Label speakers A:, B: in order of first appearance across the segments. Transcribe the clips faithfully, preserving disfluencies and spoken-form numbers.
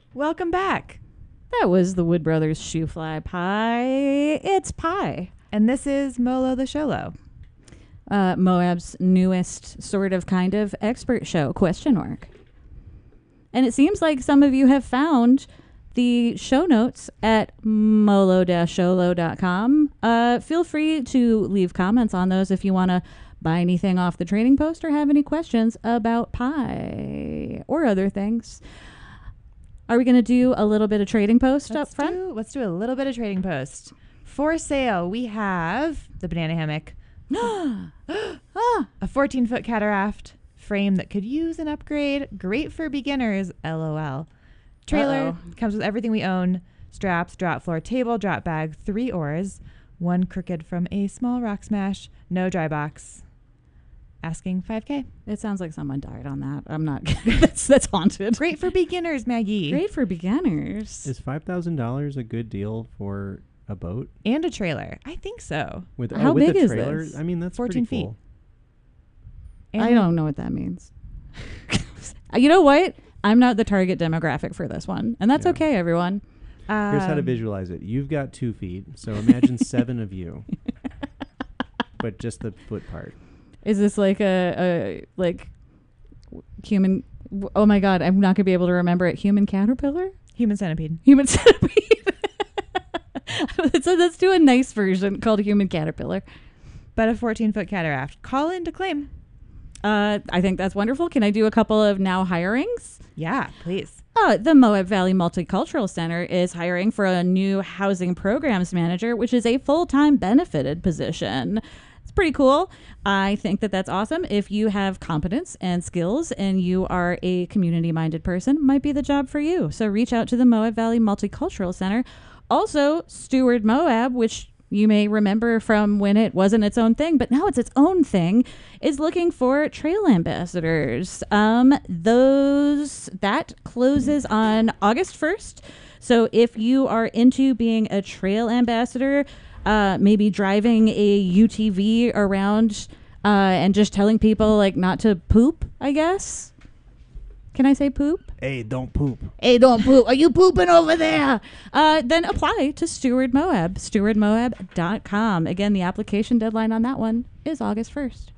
A: Welcome back.
B: That was the Wood Brothers Shoe Fly Pie. It's pie.
A: And this is Molo the Sholo.
B: Uh, Moab's newest sort of kind of expert show, question mark. And it seems like some of you have found the show notes at molo dash sholo dot com. Uh, feel free to leave comments on those if you want to buy anything off the trading post or have any questions about pie or other things. Are we going to do a little bit of trading post
A: Let's
B: up front?
A: Do, let's do a little bit of trading post. For sale, we have the banana hammock.
B: ah,
A: A fourteen-foot cataract frame that could use an upgrade. Great for beginners, LOL. Trailer
B: Uh-oh.
A: comes with everything we own. Straps, drop floor table, drop bag, three oars. One crooked from a small rock smash. No dry box. Asking five K.
B: it sounds like someone died on that. I'm not. that's that's haunted.
A: Great for beginners, Maggie.
B: Great for beginners.
C: Is five thousand dollars a good deal for a boat?
A: And a trailer. I think so.
C: With
B: How
C: oh, with
B: big
C: the
B: is
C: trailer?
B: this?
C: I mean, that's
A: fourteen
C: pretty
A: feet.
C: cool.
A: And
B: I don't know what that means. You know what? I'm not the target demographic for this one, and that's
C: Yeah.
B: okay, everyone.
A: Um,
C: Here's how to visualize it. You've got two feet, so imagine seven of you, but just the foot part.
B: Is this like a, a like w- human? w- Oh my god, I'm not gonna be able to remember it. Human caterpillar,
A: Human centipede.
B: human centipede. So let's do a nice version called human caterpillar.
A: But a fourteen-foot cataract. Call in to claim.
B: Uh, I think that's wonderful. Can I do a couple of now hirings?
A: Yeah, please.
B: Uh, the Moab Valley Multicultural Center is hiring for a new housing programs manager, which is a full-time benefited position. It's pretty cool. I think that that's awesome. If you have competence and skills and you are a community-minded person, might be the job for you. So reach out to the Moab Valley Multicultural Center. Also, Steward Moab, which you may remember from when it wasn't its own thing, but now it's its own thing, is looking for trail ambassadors. Um, those that closes on August first. So if you are into being a trail ambassador, uh, maybe driving a U T V around uh, and just telling people like not to poop, I guess. Can I say poop?
C: Hey, don't poop.
B: Hey, don't poop. Are you pooping over there? Uh, then apply to Steward Moab, steward moab dot com. Again, the application deadline on that one is August first.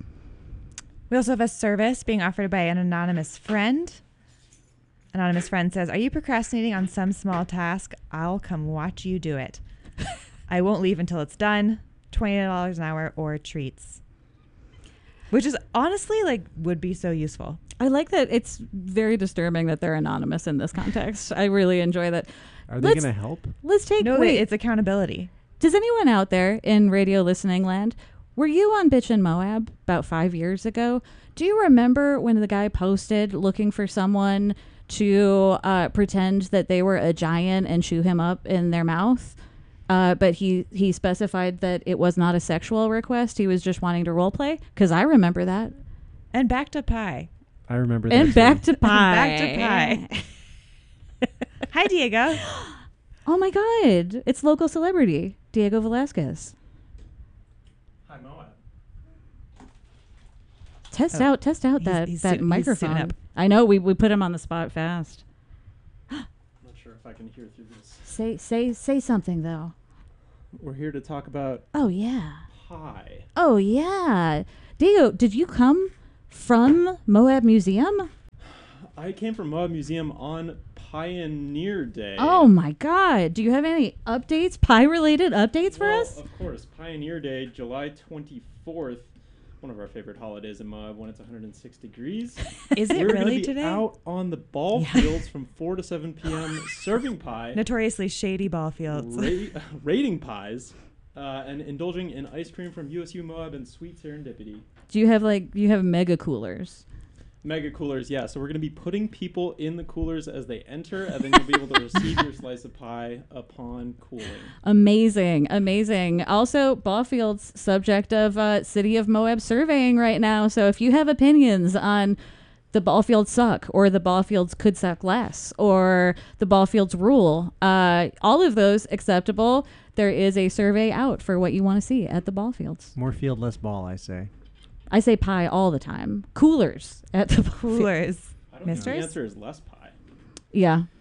A: We also have a service being offered by an anonymous friend. Anonymous friend says, are you procrastinating on some small task? I'll come watch you do it. I won't leave until it's done. twenty dollars an hour or treats. Which is honestly like would be so useful.
B: I like that it's very disturbing that they're anonymous in this context. I really enjoy that.
C: Are they
B: Let's-
C: going to help?
B: Let's take
A: No,
B: wait.
A: it's accountability.
B: Does anyone out there in radio listening land, were you on Bitchin' Moab about five years ago? Do you remember when the guy posted looking for someone to uh, pretend that they were a giant and chew him up in their mouth? Uh, but he, he specified that it was not a sexual request. He was just wanting to role play. Because I remember that.
A: And back to pie.
C: I remember that.
B: And
C: too.
B: back to pie.
A: Back to pie. Hi, Diego.
B: Oh my God. It's local celebrity, Diego Velasquez.
D: Hi, Moab.
B: Test
A: Oh,
B: out, test out
A: he's-
B: that,
A: he's
B: that
A: suit- he's
B: microphone.
A: suiting up.
B: I know we, we put him on the spot fast.
D: Not sure if I can hear through this.
B: Say say say something though.
D: We're here to talk about
B: Oh yeah.
D: pie.
B: Oh yeah. Diego, did you come from Moab Museum?
D: I came from Moab Museum on Pioneer Day.
B: Oh my God. Do you have any updates, pie related updates for
D: Well,
B: us?
D: Of course, Pioneer Day, July twenty-fourth, one of our favorite holidays in Moab when it's one hundred six degrees.
A: Is it
D: We're gonna
A: really
D: be
A: today?
D: out on the ball
A: Yeah.
D: fields from four to seven p.m. serving pie,
A: Notoriously shady ball fields.
D: ra- rating pies, uh, and indulging in ice cream from U S U Moab and Sweet Serendipity.
B: Do you have like you have mega coolers?
D: Mega coolers, yeah. So we're going to be putting people in the coolers as they enter, and then you'll be able to receive your slice of pie upon cooling.
B: Amazing, amazing. Also, Ballfield's subject of uh, City of Moab surveying right now. So if you have opinions on the ball fields suck, or the ball fields could suck less, or the ball fields rule, uh, all of those acceptable. There is a survey out for what you want to see at the ball fields.
C: More field, less ball, I say.
B: I say pie all the time. Coolers at the ball field.
A: Coolers.
D: I don't think the
A: Misters?
D: answer is less pie.
B: Yeah,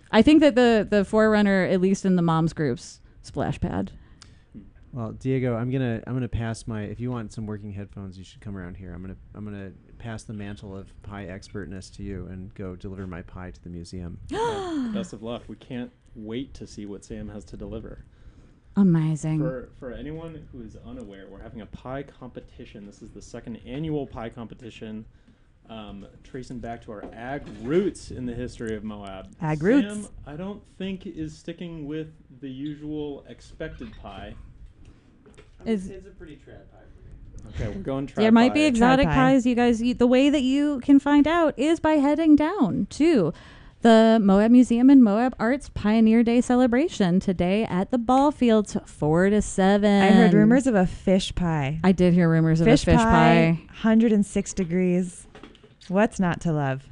B: I think that the the forerunner, at least in the moms groups, splash pad.
C: Well, Diego, I'm gonna I'm gonna pass my. If you want some working headphones, you should come around here. I'm gonna I'm gonna pass the mantle of pie expertness to you and go deliver my pie to the museum.
D: Well, best of luck. We can't wait to see what Sam has to deliver.
B: Amazing.
D: For for anyone who is unaware, we're having a pie competition. This is the second annual pie competition, um, tracing back to our ag roots in the history of Moab.
A: Ag
D: Sam,
A: roots.
D: I don't think is sticking with the usual expected pie.
B: Is-
C: it's a pretty trad pie for me.
D: Okay, we're going trad
B: There might be
D: pie.
B: exotic
A: pie.
B: pies you guys eat. The way that you can find out is by heading down to the Moab Museum and Moab Arts Pioneer Day celebration today at the ball fields, four to seven.
A: I heard rumors of a fish pie.
B: I did hear rumors
A: Fish,
B: of a fish
A: pie,
B: pie.
A: one hundred six degrees. What's not to love?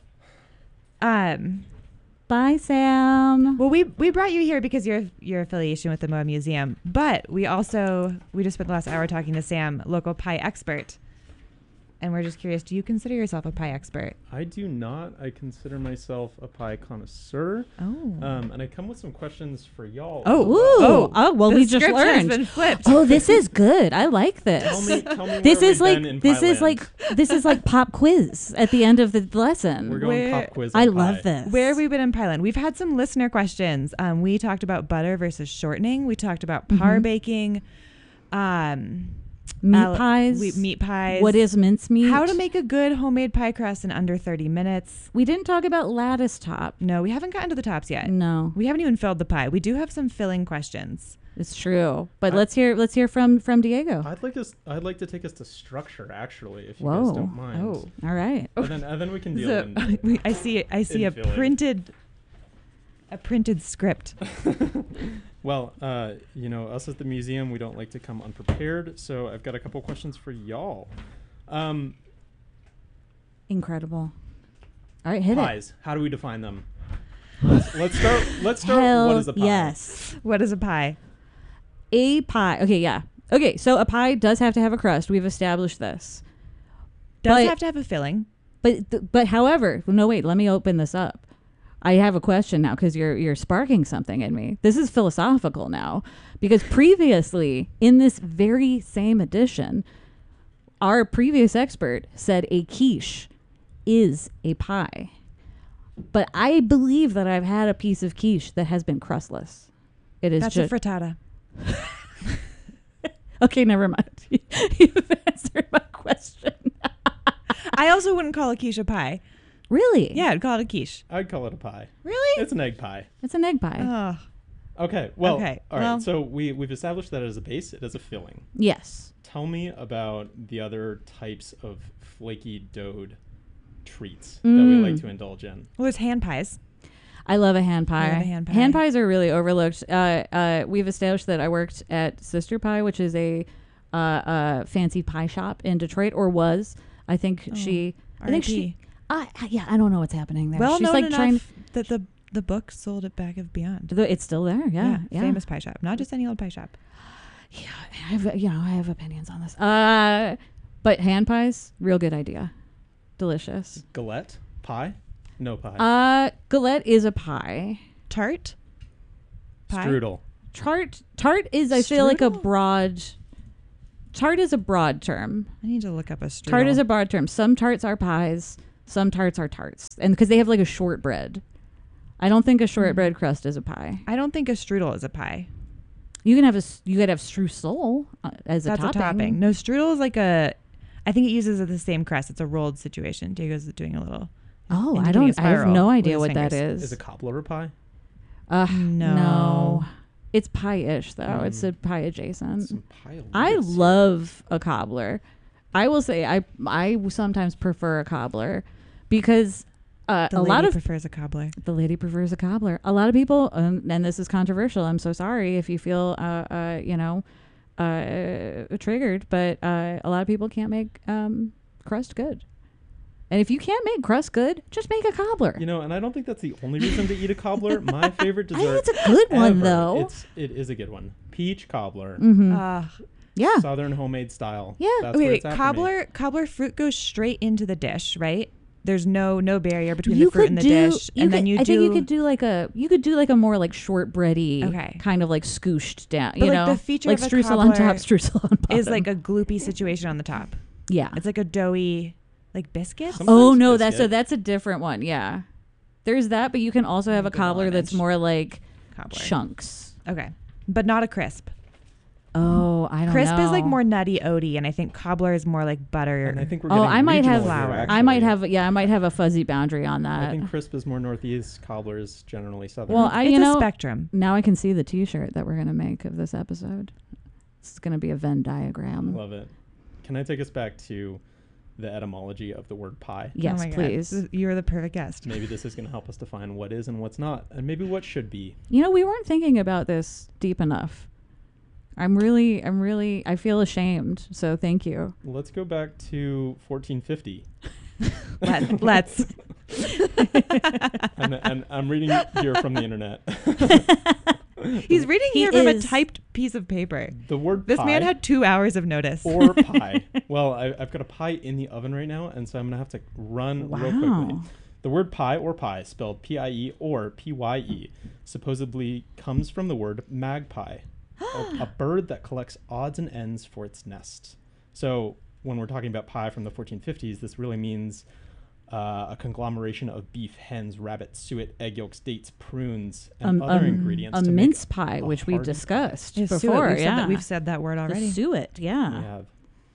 A: Um.
B: Bye, Sam.
A: Well, we we brought you here because your your affiliation with the Moab Museum, but we also we just spent the last hour talking to Sam, local pie expert, and we're just curious: do you consider yourself a pie expert?
D: I do not. I consider myself a pie connoisseur.
A: Oh.
D: Um, and I come with some questions for y'all.
A: Oh,
D: as
B: Ooh.
D: well.
A: Oh,
B: Oh, well,
A: the
B: we just
A: script has
B: learned.
A: been flipped.
B: Oh, this is good. I like this.
D: Tell me, tell me
B: This
D: where
B: is
D: we've
B: like
D: been in
B: this
D: pie
B: is
D: land.
B: like this is like pop quiz at the end of the lesson.
D: We're going
A: Where-
D: pop quiz.
B: I
D: on
B: love
D: pie.
B: this.
A: Where have we been in Pieland? We've had some listener questions. Um, we talked about butter versus shortening. We talked about par
B: Mhm.
A: baking, um,
B: Meat
A: al-
B: pies.
A: we, meat pies.
B: What is mincemeat?
A: How to make a good homemade pie crust in under thirty minutes.
B: We didn't talk about lattice top.
A: No, we haven't gotten to the tops yet.
B: No,
A: We haven't even filled the pie. We do have some filling questions.
B: it's true. But
D: I-
B: let's hear let's hear from from Diego.
D: I'd like us. I'd like to take us to structure, actually, if you
B: Whoa.
D: guys don't mind.
A: Oh.
B: All right.
D: And then, and then we can deal
A: So,
D: in.
A: we- I see. I see a
D: in filling.
A: printed, a printed script.
D: Well, uh, you know, us at the museum, we don't like to come unprepared. So I've got a couple questions for y'all. Um,
B: Incredible. All right, hit
D: pies. How do we define them? Let's, let's start. Let's
B: it.
D: start.
B: Hell
D: What is a pie?
B: yes.
A: What is a pie?
B: A pie. Okay, yeah. Okay, so a pie does have to have a crust. We've established this.
A: Does
B: But-
A: have to have a filling.
B: But th- but however, no wait, let me open this up. I have a question now because you're you're sparking something in me. This is philosophical now because previously in this very same edition, our previous expert said a quiche is a pie. But I believe that I've had a piece of quiche that has been crustless. It is
A: That's
B: just
A: a frittata.
B: okay. Never mind. You've answered my question.
A: I also wouldn't call a quiche a pie.
B: Really?
A: Yeah, I'd call it a quiche.
D: I'd call it a pie.
A: Really?
D: It's an egg pie.
B: It's an egg pie.
A: Oh,
D: Okay. Well.
A: Okay,
D: All right.
A: well-
D: So we we've established that as a base, it is a filling.
B: Yes.
D: Tell me about the other types of flaky dough'd treats that
B: Mm.
D: we like to indulge in.
A: well, there's hand pies.
B: I love a hand pie.
A: love a hand pie.
B: pies are really overlooked. Uh, uh, we've established that I worked at Sister Pie, which is a uh, uh, fancy pie shop in Detroit, or was. I think
A: Oh,
B: she. I think she.
A: R I P.
B: Uh, yeah, I don't know what's happening there.
A: Well
B: She's
A: known
B: like
A: enough
B: trying.
A: that the the book sold at Back of Beyond.
B: The, it's still there. Yeah, yeah.
A: famous pie shop, not just any old pie shop.
B: Yeah, I have, you know, I have opinions on this. Uh, but hand pies, real good idea. Delicious.
D: Galette pie? No pie.
B: Uh, galette is a pie.
A: Tart. Pie.
D: Strudel.
B: Tart. Tart is, I feel like, a
A: Strudel?
B: broad. Tart is a broad term.
A: I need to look up a strudel.
B: Tart is a broad term. Some tarts are pies. Some tarts are tarts, and because they have like a shortbread. I don't think a shortbread crust is a pie.
A: I don't think a strudel is a pie.
B: You can have a s- you could have streusel uh, as a
A: That's
B: topping.
A: a topping. No, strudel is like a. I think it uses the same crust. It's a rolled situation. Diego's doing a little.
B: Oh,
A: indicating
B: I
A: a
B: don't. I have
A: spiral
B: no
A: with
B: idea
A: his
B: what that
A: fingers.
B: is.
D: Is a cobbler a pie?
B: Uh,
A: No.
B: no. It's pie-ish though. It's a
D: Mm.
B: pie adjacent.
D: Some pie
B: I
D: limits here.
B: love a cobbler. I will say I I sometimes prefer a cobbler because uh,
A: The
B: a
A: lady
B: lot of
A: prefers a cobbler.
B: the lady prefers a cobbler. A lot of people, um, and this is controversial. I'm so sorry if you feel uh, uh you know uh triggered, but uh, a lot of people can't make um crust good. And if you can't make crust good, just make a cobbler.
D: You know, and I don't think that's the only reason to eat a cobbler. My favorite
B: I
D: dessert.
B: think it's a good one
D: ever.
B: though.
D: It's it is a good one. Peach cobbler,
B: Mm-hmm.
A: Uh,
B: yeah.
D: Southern homemade style.
B: Yeah.
D: That's
A: wait,
D: where
A: wait.
D: it's at for me.
A: Cobbler, cobbler fruit goes straight into the dish, right? there's no no barrier between
B: you
A: the fruit
B: could
A: and the
B: do,
A: dish,
B: you
A: and
B: could,
A: then you
B: I
A: do.
B: think you could do like a you could do like a more like shortbready
A: Okay.
B: kind of like scooshed down.
A: But,
B: you
A: like,
B: know,
A: the feature
B: like
A: of a
B: streusel on top,
A: cobbler
B: streusel on bottom.
A: is like a gloopy situation on the top.
B: yeah.
A: It's like a doughy, like biscuits.
D: Some-
B: Oh
D: Sometimes
B: no, that's so
D: biscuit.
B: that's a different one. Yeah, there's that, but you can also have a
A: Good
B: cobbler that's
A: knowledge.
B: more like
A: Cobbler.
B: chunks.
A: Okay, but not a crisp.
B: Oh, I don't
A: Crisp
B: know.
A: is like more nutty oaty, and I think cobbler is more like butter.
D: And I think we're
B: Oh,
D: getting
B: I might have
D: regional here,
A: flour.
B: I might
D: actually.
B: have yeah, I might have a fuzzy boundary on
D: I
B: that.
D: think crisp is more northeast, cobbler is generally southern.
B: Well, I
A: it's
B: you
A: a
B: know
A: spectrum.
B: now I can see the T-shirt that we're gonna make of this episode. It's gonna be a Venn diagram.
D: love it. Can I take us back to the etymology of the word pie?
B: Yes,
A: Oh my God.
B: please.
A: This- You're the perfect guest.
D: Maybe this is going to help us define what is and what's not, and maybe what should be.
B: You know, we weren't thinking about this deep enough. I'm really, I'm really, I feel ashamed. So thank you.
D: Let's go back to fourteen fifty.
A: Let, let's.
D: and, and I'm reading here from the internet.
A: He's reading
B: He
A: here from a
B: is.
A: typed piece of paper.
D: The word
A: This
D: pie
A: man had two hours of notice.
D: or pie. Well, I, I've got a pie in the oven right now, and so I'm going to have to run real quickly.
B: Wow.
D: The word pie or pie, spelled P I E or P Y E, supposedly comes from the word magpie, a, a bird that collects odds and ends for its nest. So when we're talking about pie from the fourteen fifties, this really means uh, a conglomeration of beef, hens, rabbit, suet, egg yolks, dates, prunes, and
B: Um,
D: other
B: um,
D: ingredients.
B: A
D: to make
B: mince pie,
D: a
B: which we
D: hearty pie.
B: discussed
A: Yeah, suet.
B: before.
A: We've said
B: yeah,
A: that, we've said that word already.
B: The suet. Yeah.
D: We have.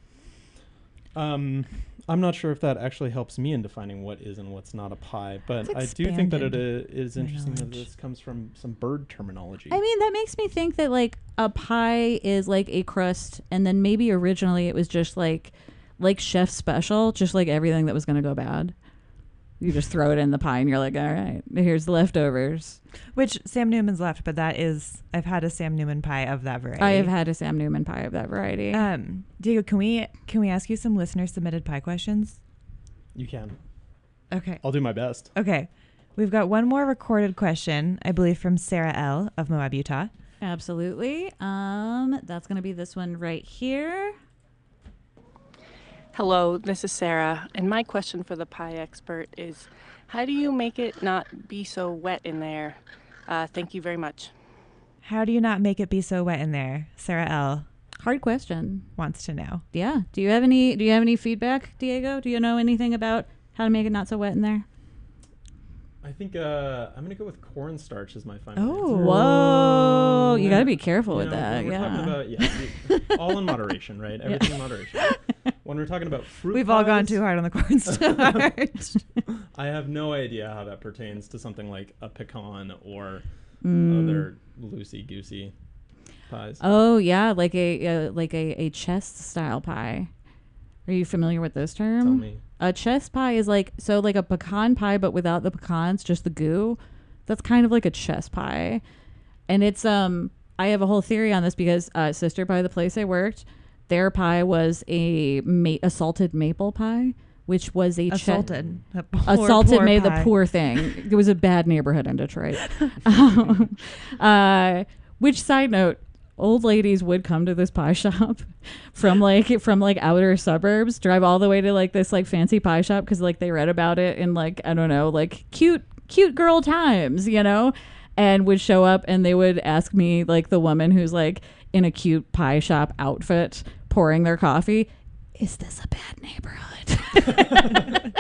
D: Um, I'm not sure if that actually helps me in defining what is and what's not a pie, but
A: It's
D: I do think that it
A: expanded
D: i- is
A: my
D: interesting that
A: knowledge.
D: this comes from some bird terminology.
B: I mean, that makes me think that like a pie is like a crust, and then maybe originally it was just like like chef special, just like everything that was going to go bad. You just throw it in the pie, and you're like, all right, here's the leftovers.
A: Which Sam Newman's left, but that is, I've had a Sam Newman pie of that variety.
B: I have had a Sam Newman pie of that variety.
A: Um, Diego, can we can we ask you some listener submitted pie questions?
D: You can.
A: Okay.
D: I'll do my best.
A: Okay. We've got one more recorded question, I believe, from Sarah L. of Moab, Utah.
B: Absolutely. Um, that's going to be this one right here.
E: Hello, this is Sarah, and my question for the pie expert is, how do you make it not be so wet in there? Uh, thank you very much.
A: How do you not make it be so wet in there? Sarah L.
B: Hard question.
A: wants to know.
B: Yeah. Do you have any? Do you have any feedback, Diego? Do you know anything about how to make it not so wet in there?
D: I think uh, I'm gonna go with cornstarch as my final
A: Oh.
D: answer.
B: Whoa! You
D: Yeah.
B: got to be careful
D: You
B: with
D: know,
B: that.
D: when we're
B: Yeah.
D: talking about yeah, we- all in moderation, right? Everything in moderation. When we're talking about fruit,
A: We've all gone
D: pies,
A: too hard on the cornstarch.
D: I have no idea how that pertains to something like a pecan or
B: Mm.
D: other loosey goosey pies.
B: Oh yeah, like a uh, like a, a chest style pie. Are you familiar with this term?
D: Tell me.
B: A chest pie is like so like a pecan pie, but without the pecans, just the goo. That's kind of like a chest pie, and it's um. I have a whole theory on this because uh, Sister Pie, the place I worked, their pie was a ma- a salted maple pie, which was a che-
A: Assaulted. A poor,
B: assaulted
A: poor
B: made
A: pie.
B: the poor thing. It was a bad neighborhood in Detroit. um, uh, which side note, old ladies would come to this pie shop from like from like outer suburbs, drive all the way to like this like fancy pie shop because like they read about it in like I don't know like cute cute girl times, you know, and would show up and they would ask me like the woman who's like in a cute pie shop outfit pouring their coffee, is this a bad neighborhood?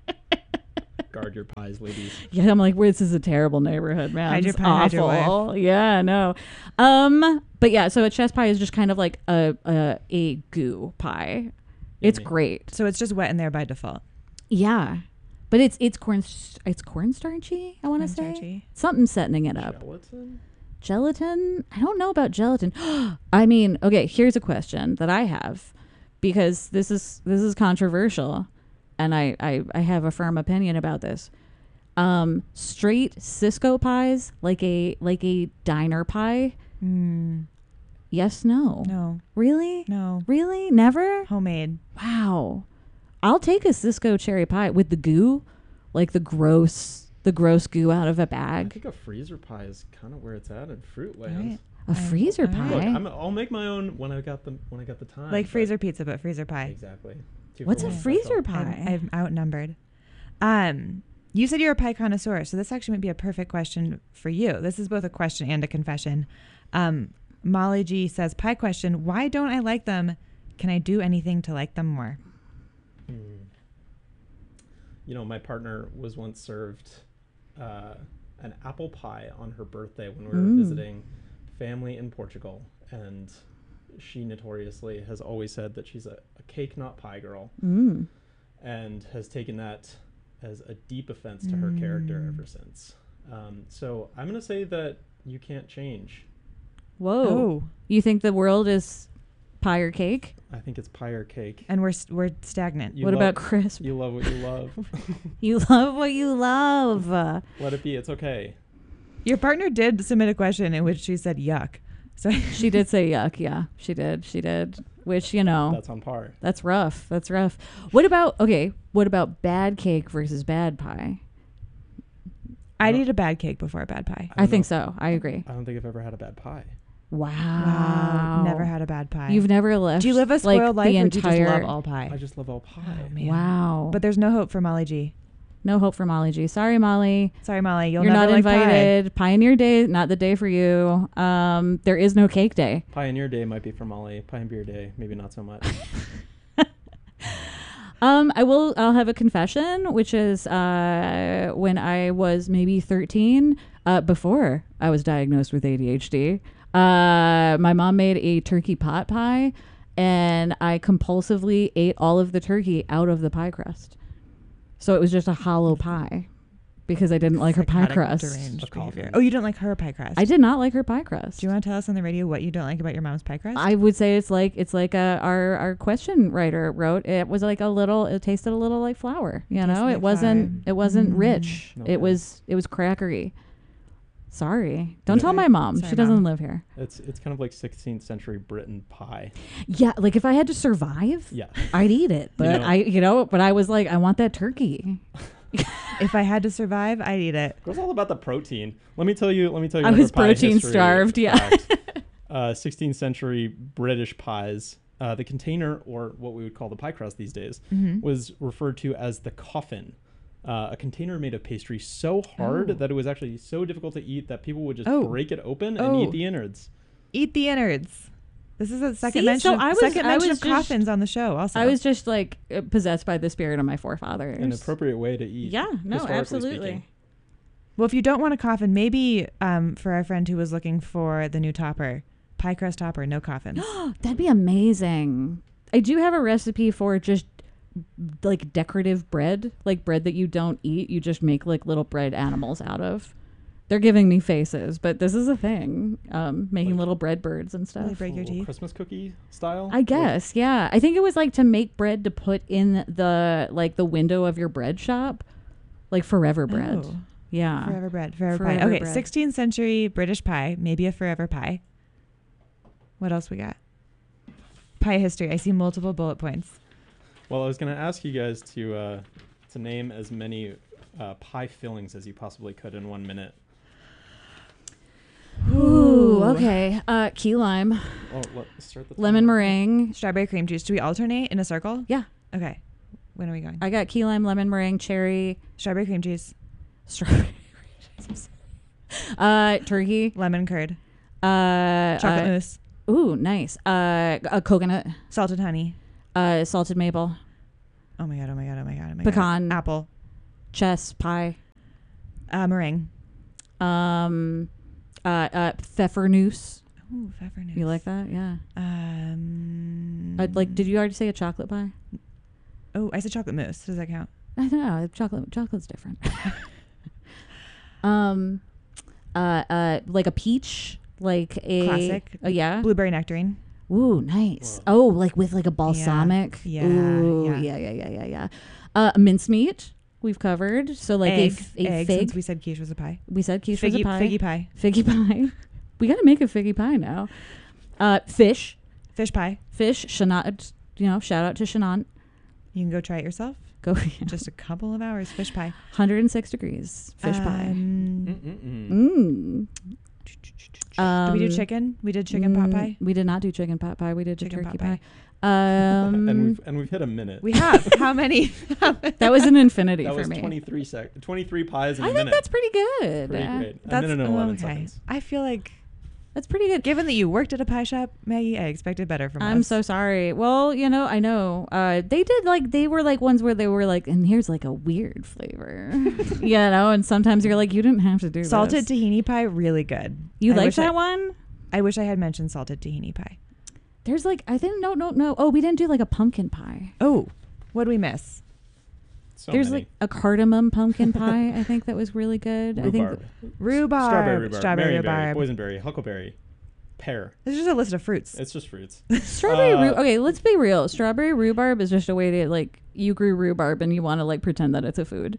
D: Guard your pies, ladies.
B: Yeah, I'm like, well, this is a terrible neighborhood, man.
A: Hide your
B: It's
A: pie, hide your
B: awful. Yeah, no. Um, but yeah, so a chest pie is just kind of like a a, a goo pie. It's
D: Yummy.
B: great.
A: So it's just wet in there by default.
B: Yeah, but it's it's corn it's cornstarchy. I want to say
A: Cornstarchy.
B: something setting it up.
D: Gelatin?
B: Gelatin? I don't know about gelatin. I mean, okay, here's a question that I have because this is this is controversial and I, I, I have a firm opinion about this. Um, straight Cisco pies, like a like a diner pie.
A: Mm,
B: Yes, no.
A: no,
B: Really?
A: no.
B: Really? Never?
A: Homemade.
B: Wow. I'll take a Cisco cherry pie with the goo, like the gross the gross goo out of a
D: I
B: bag.
D: think a freezer pie is kind of where it's at in fruit land.
A: Right.
B: A
A: I-
B: freezer
A: all right.
B: pie.
D: Look, I'm, I'll make my own when I got the when I got the time.
A: Like
D: but-
A: freezer pizza, but freezer pie.
D: Exactly. Two for
B: What's a
D: one, that's
B: freezer
D: all.
B: pie?
A: I'm, I'm outnumbered. Um, you said you're a pie connoisseur, so this actually might be a perfect question for you. This is both a question and a confession. Um, Molly G says, pie question, why don't I like them? Can I do anything to like them more?
D: Hmm. You know, my partner was once served uh, an apple pie on her birthday when we were
B: Mm.
D: visiting family in Portugal. And she notoriously has always said that she's a, a cake, not pie girl,
B: Mm.
D: and has taken that as a deep offense to her character
A: Mm.
D: ever since. Um, so I'm going to say that you can't change.
B: Whoa.
A: Oh,
B: You think the world is pie or cake?
D: I think it's pie or cake.
A: and we're st- we're stagnant.
D: You
B: what
D: lo-
B: about crisp?
D: You love what you love.
B: You love what you love. Uh,
D: Let it be. It's okay.
A: Your partner did submit a question in which she said yuck. So
B: she did say yuck. Yeah, she did. She did. Which, you know,
D: That's on par.
B: that's rough. That's rough. What about, okay, what about bad cake versus bad pie?
A: I'd eat a bad cake before a bad pie.
D: I
B: I,
D: don't
B: think
D: know.
B: so. I agree.
D: I don't think I've ever had a bad pie.
B: Wow.
A: Wow, never had a bad pie.
B: You've never left.
A: Do you live a
B: like,
A: spoiled life,
B: the
A: or do you just
B: entire,
A: love all pie?
D: I just love all pie.
A: Oh, man.
B: Wow.
A: But there's no hope for Molly G.
B: no hope for Molly G. Sorry, Molly.
A: Sorry, Molly. You'll
B: You're
A: never
B: not
A: like pie.
B: invited. Pioneer Day, not the day for you. Um, there is no cake day.
D: Pioneer Day might be for Molly. Pie and Beer Day, maybe not so much.
B: Um, I will. I'll have a confession, which is uh, when I was maybe thirteen, uh, before I was diagnosed with A D H D. Uh, my mom made a turkey pot pie, and I compulsively ate all of the turkey out of the pie crust. So it was just a hollow pie because I didn't like her pie
A: Psychotic,
B: crust.
A: deranged
D: A coffin.
A: behavior. Oh, you don't like her pie crust?
B: I did not like her pie crust.
A: Do you want to tell us on the radio what you don't like about your mom's pie crust?
B: I would say it's like it's like a, our our question writer wrote. It was like a little. It tasted a little like flour. You
A: Tasted
B: know,
A: like
B: it wasn't.
A: flour.
B: It wasn't
A: Mm.
B: rich.
D: No
B: it
D: way.
B: was. It was crackery. Sorry. Don't
D: Yeah.
B: tell my mom.
A: Sorry,
B: she doesn't
A: Mom.
B: live here.
D: It's it's kind of like sixteenth century Britain pie.
B: Yeah, like if I had to survive,
D: Yeah.
B: I'd eat it. But
D: know-
B: I, you know, but I was like, I want that turkey.
A: if I had to survive, I'd eat it.
D: It was all about the protein. Let me tell you. Let me tell you.
B: I
D: another
B: was
D: pie
B: protein
D: history
B: starved, yeah.
D: fact. uh, sixteenth century British pies. Uh, the container, or what we would call the pie crust these days,
A: Mhm.
D: was referred to as the coffin. Uh, a container made of pastry so hard
A: Oh.
D: that it was actually so difficult to eat that people would just
A: Oh.
D: break it open and
A: Oh.
D: eat the innards.
A: Eat the innards. This is a second
B: See,
A: mention.
B: so
A: of,
B: I was-
A: second
B: I
A: mention
B: was
A: of
B: just-
A: coffins on the show. Also,
B: I was just like uh, possessed by the spirit of my forefathers.
D: An appropriate way to eat.
B: Yeah, no,
D: historically
B: absolutely.
D: speaking.
A: Well, if you don't want a coffin, maybe um, for our friend who was looking for the new topper, pie crust topper, no coffins.
B: That'd be amazing. I do have a recipe for just like decorative bread, like bread that you don't eat. You just make like little bread animals out of. They're giving me faces, but this is a thing. Um, making
D: Like-
B: little bread birds and
A: Really
B: stuff.
A: break your
D: A little
A: teeth.
D: Christmas cookie style.
B: I guess, yeah. I think it was like to make bread to put in the like the window of your bread shop, like forever bread.
A: Oh,
B: Yeah.
A: forever bread, forever, pie.
B: Forever
A: Okay,
B: bread.
A: sixteenth century British pie, maybe a forever pie. What else we got? Pie history. I see multiple bullet points.
D: Well, I was going to ask you guys to uh, to name as many uh, pie fillings as you possibly could in one minute.
B: Ooh, okay. Uh, key lime,
D: Oh, let, start the
B: lemon
D: timer.
B: meringue.
A: Strawberry cream juice. Do we alternate in a circle?
B: Yeah.
A: Okay. When are we going?
B: I got key lime, lemon meringue, cherry,
A: Strawberry cream juice,
B: strawberry. uh, turkey.
A: lemon curd,
B: Uh,
A: chocolate
B: uh,
A: mousse,
B: Ooh, nice. Uh, a coconut.
A: salted honey.
B: Uh, salted maple.
A: Oh my god! Oh my god! Oh my god! Oh my
B: Pecan.
A: god! Apple.
B: Chess pie.
A: Uh, meringue.
B: Um, uh, uh, pfeffernusse.
A: Ooh, pfeffernusse.
B: You like that? Yeah.
A: Um.
B: Uh, like, did you already say a chocolate pie?
A: Oh, I said chocolate mousse. Does that count?
B: I don't know. Chocolate. Chocolate's different. um, uh, uh, like a peach. Like a
A: Classic.
B: Oh yeah.
A: Blueberry nectarine.
B: Ooh, nice.
D: Whoa.
B: Oh, like with like a balsamic.
A: Yeah,
B: Ooh,
A: yeah.
B: yeah, yeah, yeah, yeah, yeah. Uh, mincemeat we've covered. So like
A: egg.
B: a, f- a
A: egg.
B: fig.
A: Since we said quiche was a pie.
B: We said quiche was a
A: Figgy,
B: pie.
A: figgy pie.
B: Figgy pie. We got to make a figgy pie now. Uh, fish.
A: Fish pie.
B: Fish. Shanat. You know, shout out to Shanant.
A: You can go try it yourself.
B: Go
A: Just a couple of hours. Fish pie.
B: one hundred six degrees. Fish pie.
D: Mm,
A: Um,
D: mm, mm.
B: Mmm. Um,
A: Did we do chicken? We did chicken pot
B: mm,
A: pie.
B: We did not do chicken pot pie. We did
A: Chicken
B: the turkey
A: pot
B: pie. Um,
D: and we've and we've hit a minute.
A: We have. How many?
B: that was an infinity
D: that
B: for
D: was
B: me.
D: twenty-three sec- twenty-three pies in
B: I
D: a
B: think
D: minute.
B: that's pretty good.
D: pretty
B: Uh,
D: great. A
A: That's
D: minute and eleven
A: okay.
D: seconds.
A: I feel like,
B: That's pretty good.
A: given that you worked at a pie shop, Maggie, I expected better from us.
B: I'm so sorry. Well, you know, I know. Uh, they did like they were like ones where they were like, and here's like a weird flavor, you know. And sometimes you're like, you didn't have to do
A: Salted
B: this.
A: tahini pie, really good.
B: You
A: I
B: like
A: wish
B: that
A: I,
B: one?
A: I wish I had mentioned salted tahini pie.
B: There's like I think no no no. Oh, we didn't do like a pumpkin pie.
A: Oh, what'd we miss?
D: So
B: There's
D: many.
B: like a cardamom pumpkin pie. I think that was really good. I think
D: Rhubarb.
A: Rhubarb.
D: Strawberry rhubarb.
A: Strawberry
D: Marionberry,
A: rhubarb.
D: boysenberry, huckleberry, pear.
A: This is just a list of fruits.
D: It's just fruits.
B: strawberry.
D: Uh,
B: rhu- okay, let's be real. Strawberry rhubarb is just a way to like you grew rhubarb and you want to like pretend that it's a food.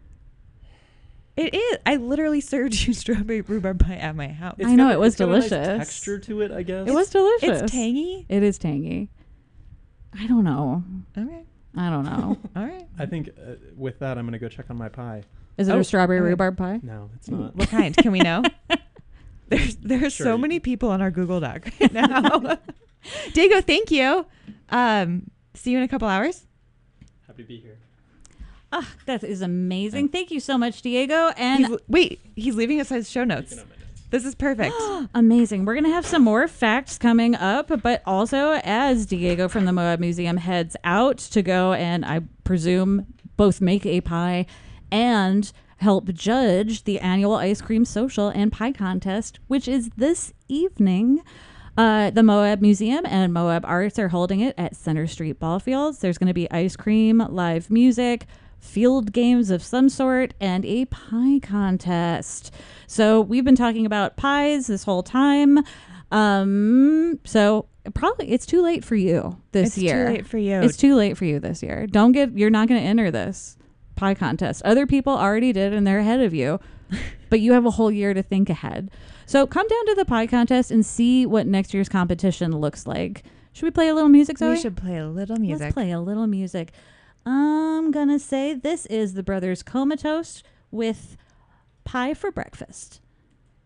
A: It is. I literally served you strawberry rhubarb pie at my house.
B: I know,
D: got a-
B: it was
D: it's got a nice
B: delicious.
D: texture to it, I guess.
B: It was delicious.
A: It's tangy.
B: It is tangy. I don't know.
A: Okay.
B: I don't know.
A: All right.
D: I think uh, with that, I'm gonna go check on my pie.
B: Is it
A: Oh,
B: a strawberry
A: okay.
B: rhubarb pie?
D: No, it's not.
A: What kind? Can we know? There's there's
D: Sure,
A: so
D: you-
A: many people on our Google Doc right now. Diego, thank you. Um, see you in a couple hours.
D: Happy to be here.
B: Ah, that is amazing. Thank you so much, Diego. And
A: He's, wait, he's leaving us his show notes.
D: Taking a minute.
A: This is perfect.
B: amazing. We're going to have some more facts coming up, but also as Diego from the Moab Museum heads out to go and I presume both make a pie and help judge the annual ice cream social and pie contest, which is this evening. Uh, the Moab Museum and Moab Arts are holding it at Center Street Ball Fields. There's going to be ice cream, live music, field games of some sort, and a pie contest. So we've been talking about pies this whole time. Um, so probably it's too late for you this
A: It's
B: year.
A: too late for you.
B: It's too late for you this year. Don't get. You're not going to enter this pie contest. Other people already did, and they're ahead of you. But you have a whole year to think ahead. So come down to the pie contest and see what next year's competition looks like. Should we play a little music, Zoe?
A: we should play a little music.
B: Let's play a little music. I'm gonna say this is the Brothers Comatose with Pie for Breakfast.